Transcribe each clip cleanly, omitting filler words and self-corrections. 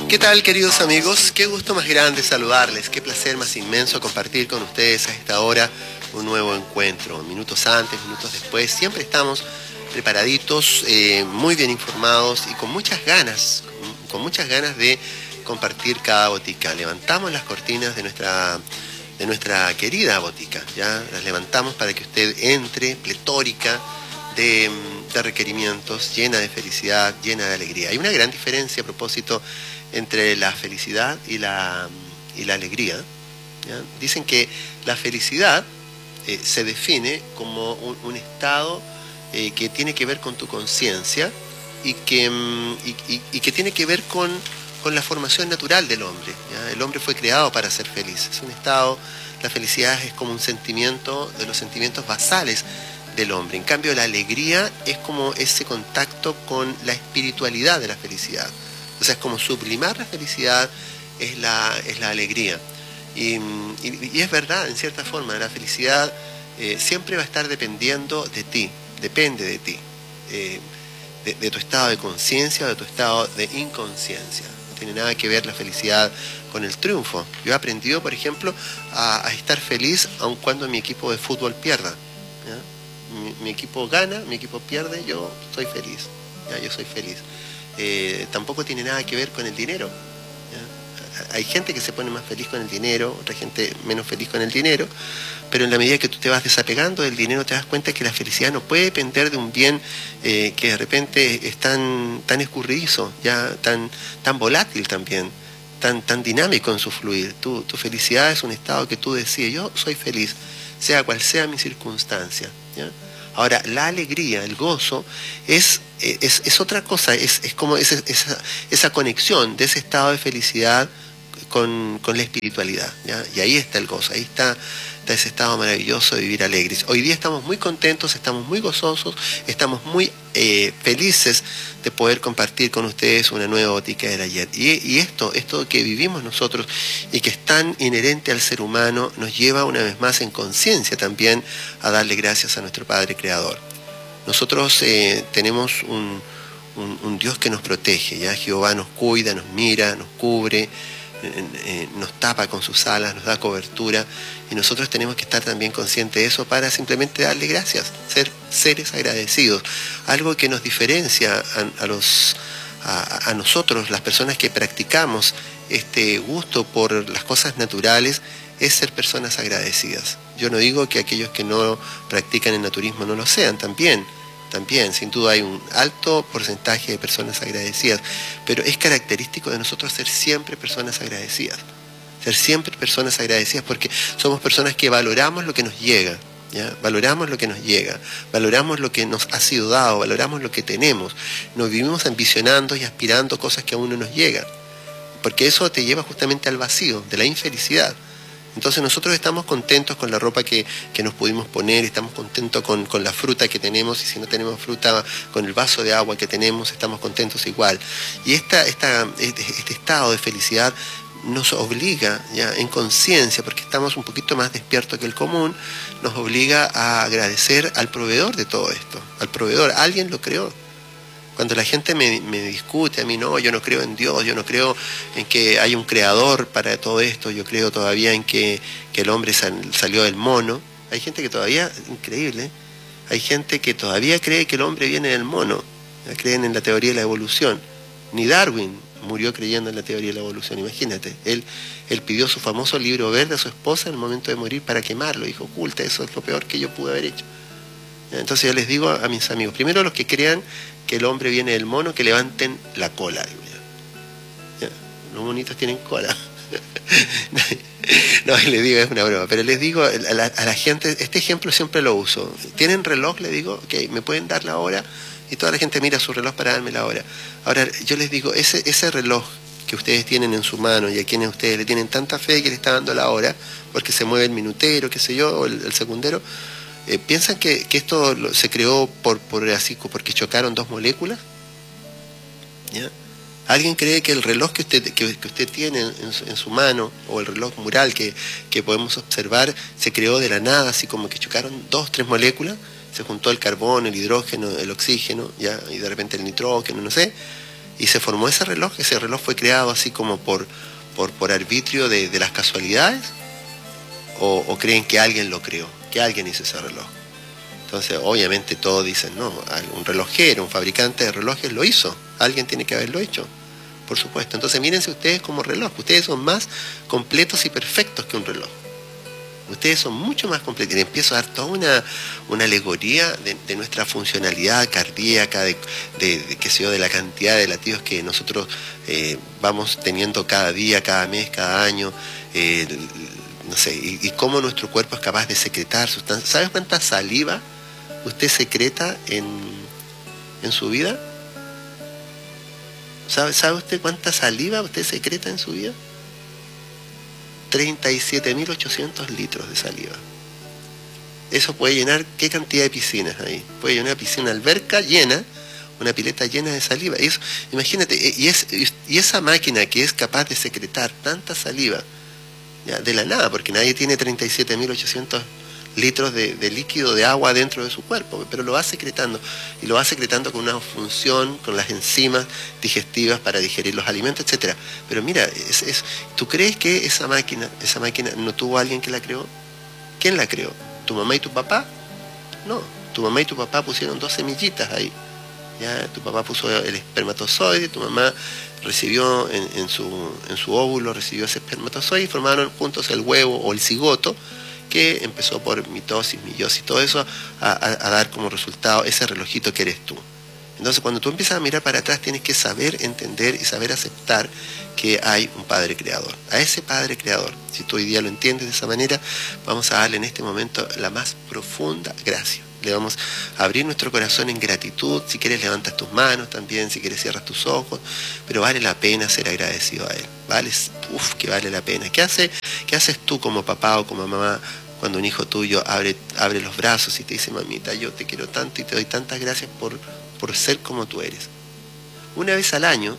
¿Qué tal, queridos amigos? Qué gusto más grande saludarles, qué placer más inmenso compartir con ustedes a esta hora un nuevo encuentro. Minutos antes, minutos después, siempre estamos preparaditos, muy bien informados y con muchas ganas de compartir cada botica. Levantamos las cortinas de nuestra querida botica, ya las levantamos para que usted entre pletórica de requerimientos, llena de felicidad, llena de alegría. Hay una gran diferencia a propósito entre la felicidad y la alegría, ¿ya? Dicen que la felicidad se define como un estado que tiene que ver con tu conciencia y que tiene que ver con la formación natural del hombre, ¿ya? El hombre fue creado para ser feliz. Es un estado, la felicidad es como un sentimiento de los sentimientos basales del hombre. En cambio, la alegría es como ese contacto con la espiritualidad de la felicidad. O sea, es como sublimar la felicidad, es la alegría. Y es verdad, en cierta forma, la felicidad siempre va a estar dependiendo de ti, depende de ti, de tu estado de conciencia o de tu estado de inconsciencia. No tiene nada que ver la felicidad con el triunfo. Yo he aprendido, por ejemplo, a estar feliz aun cuando mi equipo de fútbol pierda, ¿ya? Mi equipo gana, mi equipo pierde, yo soy feliz, ¿ya? Yo soy feliz. Tampoco tiene nada que ver con el dinero, ¿ya? Hay gente que se pone más feliz con el dinero, otra gente menos feliz con el dinero, pero en la medida que tú te vas desapegando del dinero te das cuenta que la felicidad no puede depender de un bien que de repente es tan escurridizo, ya tan volátil también, tan dinámico en su fluir. Tu felicidad es un estado que tú decides, yo soy feliz, sea cual sea mi circunstancia, ¿ya? Ahora, la alegría, el gozo, es otra cosa, es como esa conexión de ese estado de felicidad con la espiritualidad, ¿ya? Y ahí está el gozo, ahí está ese estado maravilloso de vivir alegres. Hoy día estamos muy contentos, estamos muy gozosos, estamos muy felices de poder compartir con ustedes una nueva botica del ayer. Y esto que vivimos nosotros y que es tan inherente al ser humano, nos lleva una vez más en conciencia también a darle gracias a nuestro Padre Creador. Nosotros tenemos un Dios que nos protege, ¿ya? Jehová nos cuida, nos mira, nos cubre, nos tapa con sus alas, nos da cobertura, y nosotros tenemos que estar también conscientes de eso para simplemente darle gracias, ser seres agradecidos. Algo que nos diferencia a nosotros, las personas que practicamos este gusto por las cosas naturales, es ser personas agradecidas. Yo no digo que aquellos que no practican el naturismo no lo sean, también, sin duda hay un alto porcentaje de personas agradecidas, pero es característico de nosotros ser siempre personas agradecidas. Ser siempre personas agradecidas porque somos personas que valoramos lo que nos llega, ¿ya? Valoramos lo que nos llega, valoramos lo que nos ha sido dado, valoramos lo que tenemos. Nos vivimos ambicionando y aspirando cosas que aún no nos llegan, porque eso te lleva justamente al vacío, de la infelicidad. Entonces nosotros estamos contentos con la ropa que nos pudimos poner, estamos contentos con la fruta que tenemos, y si no tenemos fruta, con el vaso de agua que tenemos, estamos contentos igual. Y este estado de felicidad nos obliga, ya en conciencia, porque estamos un poquito más despiertos que el común, nos obliga a agradecer al proveedor de todo esto, al proveedor. Alguien lo creó. Cuando la gente me discute a mí, no, yo no creo en Dios, yo no creo en que hay un creador para todo esto, yo creo todavía en que el hombre salió del mono. Hay gente que todavía, increíble, hay gente que todavía cree que el hombre viene del mono, creen en la teoría de la evolución. Ni Darwin murió creyendo en la teoría de la evolución, imagínate. Él pidió su famoso libro verde a su esposa en el momento de morir para quemarlo, dijo, oculta, eso es lo peor que yo pude haber hecho. Entonces yo les digo a mis amigos, primero los que crean que el hombre viene del mono, que levanten la cola. ¿Ya? Los monitos tienen cola. No, les digo, es una broma, pero les digo a la gente, este ejemplo siempre lo uso. ¿Tienen reloj? Le digo, ok, ¿me pueden dar la hora? Y toda la gente mira su reloj para darme la hora. Ahora, yo les digo, ese reloj que ustedes tienen en su mano y a quienes ustedes le tienen tanta fe que le está dando la hora, porque se mueve el minutero, qué sé yo, o el segundero, ¿piensan que esto se creó porque chocaron dos moléculas? ¿Ya? ¿Alguien cree que el reloj que usted tiene en su mano, o el reloj mural que podemos observar, se creó de la nada, así como que chocaron dos, tres moléculas? Se juntó el carbón, el hidrógeno, el oxígeno, ¿ya? Y de repente el nitrógeno, no sé. y se formó ese reloj fue creado así como por arbitrio de las casualidades, o creen que alguien lo creó, que alguien hizo ese reloj. Entonces, obviamente todos dicen, no, un relojero, un fabricante de relojes lo hizo, alguien tiene que haberlo hecho, por supuesto. Entonces, mírense ustedes como reloj, ustedes son más completos y perfectos que un reloj. Ustedes son mucho más completos. Y empiezo a dar toda una alegoría de nuestra funcionalidad cardíaca, qué sé yo, de la cantidad de latidos que nosotros vamos teniendo cada día, cada mes, cada año, no sé, y cómo nuestro cuerpo es capaz de secretar sustancias. ¿Sabes cuánta saliva usted secreta en su vida? ¿Sabe usted cuánta saliva usted secreta en su vida? 37.800 litros de saliva. Eso puede llenar, ¿qué cantidad de piscinas hay? Puede llenar una piscina, alberca llena, una pileta llena de saliva. Y eso, imagínate, y esa máquina que es capaz de secretar tanta saliva, ya, de la nada, porque nadie tiene 37.800 litros de líquido, de agua dentro de su cuerpo, pero lo va secretando, y lo va secretando con una función, con las enzimas digestivas para digerir los alimentos, etcétera. Pero mira, ¿tú crees que esa máquina no tuvo alguien que la creó? ¿Quién la creó? ¿Tu mamá y tu papá? No, tu mamá y tu papá pusieron 2 semillitas ahí. Ya, tu papá puso el espermatozoide, tu mamá recibió en su óvulo, recibió ese espermatozoide y formaron juntos el huevo o el cigoto, que empezó por mitosis, meiosis, todo eso a dar como resultado ese relojito que eres tú. Entonces, cuando tú empiezas a mirar para atrás, tienes que saber entender y saber aceptar que hay un Padre Creador. A ese Padre Creador, si tú hoy día lo entiendes de esa manera, vamos a darle en este momento la más profunda gracia. Le vamos a abrir nuestro corazón en gratitud. Si quieres levantas tus manos también, si quieres cierras tus ojos, pero vale la pena ser agradecido a Él. Que vale la pena. ¿Qué haces tú como papá o como mamá cuando un hijo tuyo abre los brazos y te dice, mamita, yo te quiero tanto y te doy tantas gracias por ser como tú eres? Una vez al año,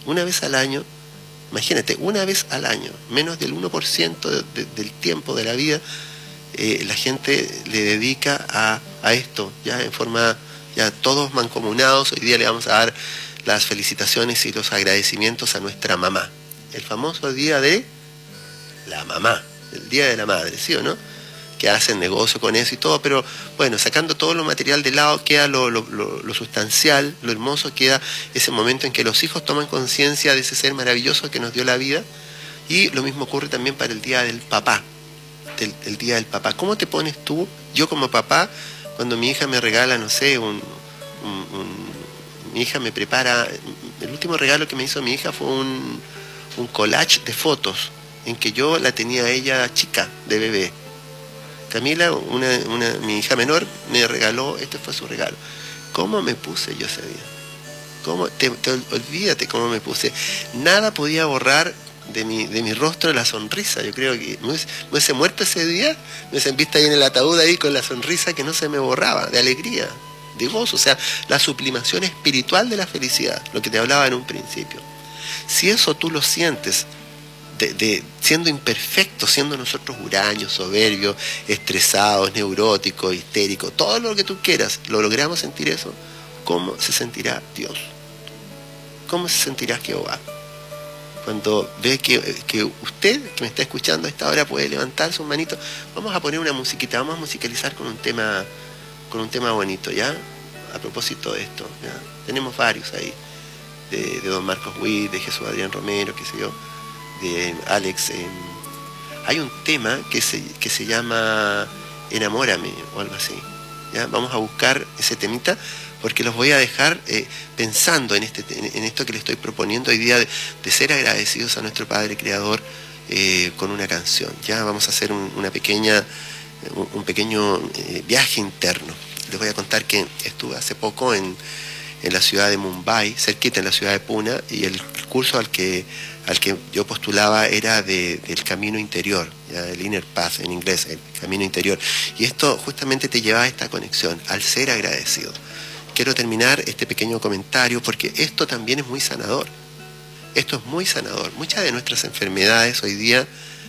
imagínate, una vez al año, menos del 1% del tiempo de la vida, la gente le dedica a esto, ya en forma, ya todos mancomunados. Hoy día le vamos a dar las felicitaciones y los agradecimientos a nuestra mamá. El famoso día de la mamá, el día de la madre, ¿sí o no? Que hacen negocio con eso y todo, pero bueno, sacando todo lo material de lado, queda lo sustancial, lo hermoso, queda ese momento en que los hijos toman conciencia de ese ser maravilloso que nos dio la vida. Y lo mismo ocurre también para el día del papá. El día del papá. ¿Cómo te pones tú? Yo como papá, cuando mi hija me regala, no sé, mi hija me prepara, el último regalo que me hizo mi hija fue un collage de fotos, en que yo la tenía a ella chica, de bebé. Camila, mi hija menor, me regaló, este fue su regalo. ¿Cómo me puse yo ese día? Olvídate cómo me puse. Nada podía borrar de mi rostro la sonrisa. Yo creo que me hubiese muerto ese día, me hubiesen visto ahí en el ataúd ahí con la sonrisa que no se me borraba, de alegría, de gozo, o sea, la sublimación espiritual de la felicidad, lo que te hablaba en un principio. Si eso tú lo sientes, siendo imperfectos, siendo nosotros huraños, soberbios, estresados, neuróticos, histéricos, todo lo que tú quieras, lo logramos sentir eso, ¿cómo se sentirá Dios? ¿Cómo se sentirá Jehová? Cuando ve que usted, que me está escuchando a esta hora, puede levantar sus manitos. Vamos a poner una musiquita, vamos a musicalizar con un tema bonito, ¿ya? A propósito de esto, ¿ya? Tenemos varios ahí, de don Marcos Witt, de Jesús Adrián Romero, qué sé yo, de Alex. Hay un tema que se llama Enamórame o algo así, ¿ya? Vamos a buscar ese temita, porque los voy a dejar pensando en esto que les estoy proponiendo hoy día, de ser agradecidos a nuestro Padre Creador con una canción. Ya vamos a hacer un pequeño viaje interno. Les voy a contar que estuve hace poco en la ciudad de Mumbai, cerquita en la ciudad de Pune, y el curso al que yo postulaba era del camino interior, ¿ya? El inner path en inglés, el camino interior. Y esto justamente te lleva a esta conexión, al ser agradecido. Quiero terminar este pequeño comentario porque esto también es muy sanador. Esto es muy sanador. Muchas de nuestras enfermedades hoy día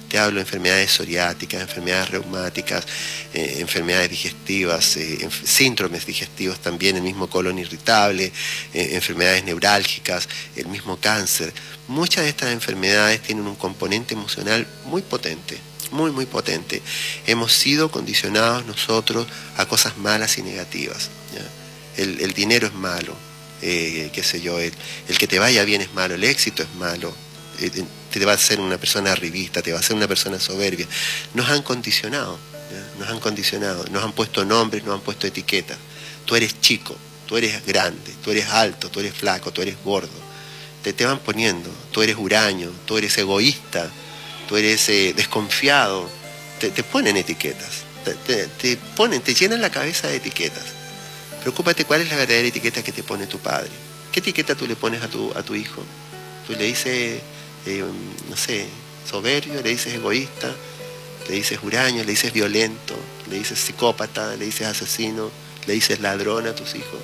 Te hablo de enfermedades psoriáticas, enfermedades reumáticas, enfermedades digestivas, síndromes digestivos también, el mismo colon irritable, enfermedades neurálgicas, el mismo cáncer. Muchas de estas enfermedades tienen un componente emocional muy potente, muy, muy potente. Hemos sido condicionados nosotros a cosas malas y negativas, ¿ya? El dinero es malo, qué sé yo, el que te vaya bien es malo, el éxito es malo, te va a hacer una persona arribista, te va a hacer una persona soberbia. Nos han condicionado, ¿ya? Nos han condicionado, nos han puesto nombres, nos han puesto etiquetas. Tú eres chico, tú eres grande, tú eres alto, tú eres flaco, tú eres gordo. Te van poniendo, tú eres huraño, tú eres egoísta, tú eres desconfiado. Te ponen etiquetas, te llenan la cabeza de etiquetas. Preocúpate cuál es la verdadera etiqueta que te pone tu padre. ¿Qué etiqueta tú le pones a tu hijo? Tú le dices, no sé, soberbio, le dices egoísta, le dices huraño, le dices violento, le dices psicópata, le dices asesino, le dices ladrón a tus hijos.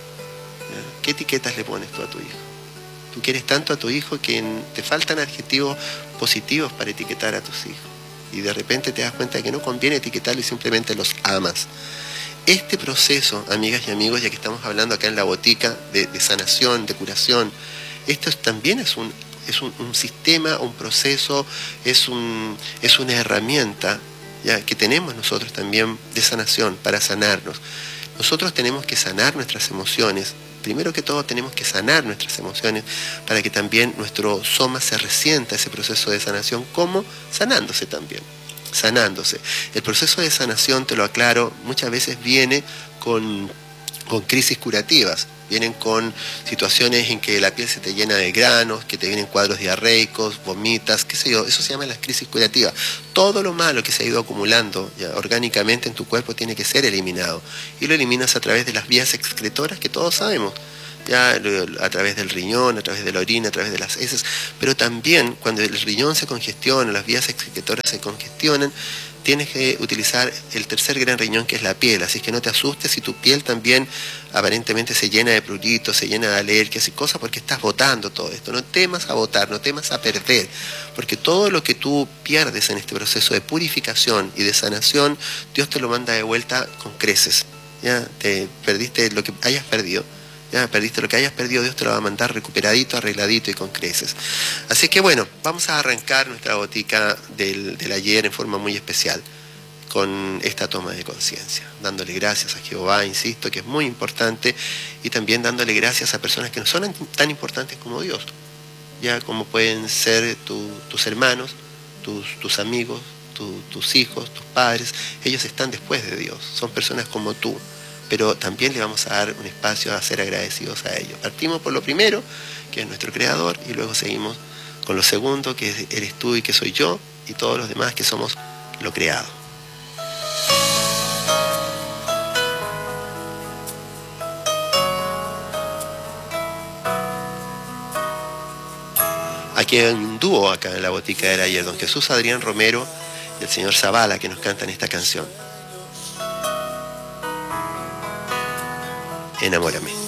¿Ya? ¿Qué etiquetas le pones tú a tu hijo? Tú quieres tanto a tu hijo que te faltan adjetivos positivos para etiquetar a tus hijos. Y de repente te das cuenta de que no conviene etiquetarlo y simplemente los amas. Este proceso, amigas y amigos, ya que estamos hablando acá en la botica de sanación, de curación, esto también es un sistema, un proceso, es una herramienta, ¿ya?, que tenemos nosotros también de sanación, para sanarnos. Nosotros tenemos que sanar nuestras emociones. Primero que todo tenemos que sanar nuestras emociones para que también nuestro soma se resienta ese proceso de sanación, como sanándose también, sanándose. El proceso de sanación, te lo aclaro, muchas veces viene con crisis curativas. Vienen con situaciones en que la piel se te llena de granos, que te vienen cuadros diarreicos, vomitas, qué sé yo. Eso se llama las crisis curativas. Todo lo malo que se ha ido acumulando ya orgánicamente en tu cuerpo tiene que ser eliminado. Y lo eliminas a través de las vías excretoras que todos sabemos. Ya a través del riñón, a través de la orina, a través de las heces. Pero también cuando el riñón se congestiona, las vías excretoras se congestionan, tienes que utilizar el tercer gran riñón, que es la piel. Así que no te asustes si tu piel también aparentemente se llena de pruritos, se llena de alergias y cosas, porque estás botando todo esto. No temas a botar, no temas a perder, porque todo lo que tú pierdes en este proceso de purificación y de sanación, Dios te lo manda de vuelta con creces. Ya te perdiste lo que hayas perdido. Ya perdiste lo que hayas perdido, Dios te lo va a mandar recuperadito, arregladito y con creces. Así que bueno, vamos a arrancar nuestra botica del ayer en forma muy especial, con esta toma de conciencia, dándole gracias a Jehová, insisto, que es muy importante, y también dándole gracias a personas que no son tan importantes como Dios, ya como pueden ser tus hermanos, tus amigos, tus hijos, tus padres. Ellos están después de Dios, son personas como tú, pero también le vamos a dar un espacio a ser agradecidos a ellos. Partimos por lo primero, que es nuestro Creador, y luego seguimos con lo segundo, que eres tú y que soy yo, y todos los demás que somos lo creado. Aquí hay un dúo acá en la botica del ayer, don Jesús Adrián Romero y el señor Zavala, que nos cantan esta canción. Enamórame.